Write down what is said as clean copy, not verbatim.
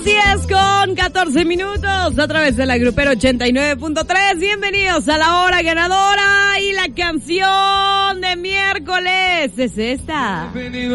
las 10:14 a través de la Grupera 89.3. Bienvenidos a la hora ganadora y la canción de miércoles es esta.